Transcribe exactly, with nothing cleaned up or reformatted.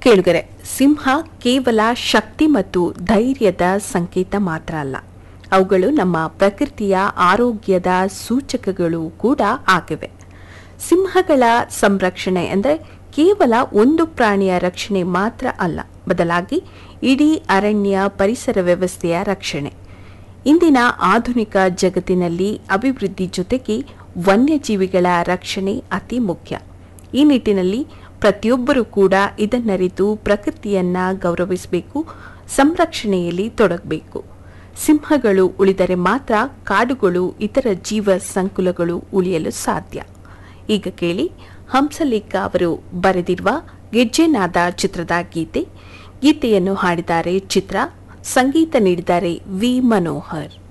ಕೇಳುಗರೆ, ಸಿಂಹ ಕೇವಲ ಶಕ್ತಿ ಮತ್ತು ಧೈರ್ಯದ ಸಂಕೇತ ಮಾತ್ರ ಅಲ್ಲ, ಅವುಗಳು ನಮ್ಮ ಪ್ರಕೃತಿಯ ಆರೋಗ್ಯದ ಸೂಚಕಗಳು ಕೂಡ ಆಗಿವೆ. ಸಿಂಹಗಳ ಸಂರಕ್ಷಣೆ ಅಂದರೆ ಕೇವಲ ಒಂದು ಪ್ರಾಣಿಯ ರಕ್ಷಣೆ ಮಾತ್ರ ಅಲ್ಲ, ಬದಲಾಗಿ ಇಡೀ ಅರಣ್ಯ ಪರಿಸರ ವ್ಯವಸ್ಥೆಯ ರಕ್ಷಣೆ. ಇಂದಿನ ಆಧುನಿಕ ಜಗತ್ತಿನಲ್ಲಿ ಅಭಿವೃದ್ಧಿ ಜೊತೆಗೆ ವನ್ಯಜೀವಿಗಳ ರಕ್ಷಣೆ ಅತಿ ಮುಖ್ಯ. ಈ ನಿಟ್ಟಿನಲ್ಲಿ ಪ್ರತಿಯೊಬ್ಬರೂ ಕೂಡ ಇದನ್ನರಿತು ಪ್ರಕೃತಿಯನ್ನ ಗೌರವಿಸಬೇಕು, ಸಂರಕ್ಷಣೆಯಲ್ಲಿ ತೊಡಗಬೇಕು. ಸಿಂಹಗಳು ಉಳಿದರೆ ಮಾತ್ರ ಕಾಡುಗಳು, ಇತರ ಜೀವ ಸಂಕುಲಗಳು ಉಳಿಯಲು ಸಾಧ್ಯ. ಈಗ ಕೇಳಿ ಹಂಸಲೇಖ ಅವರು ಬರೆದಿರುವ ಗೆಜ್ಜೆನಾದ ಚಿತ್ರದ ಗೀತೆ. ಗೀತೆಯನ್ನು ಹಾಡಿದ್ದಾರೆ ಚಿತ್ರ, ಸಂಗೀತ ನೀಡಿದ್ದಾರೆ ವಿ ಮನೋಹರ್.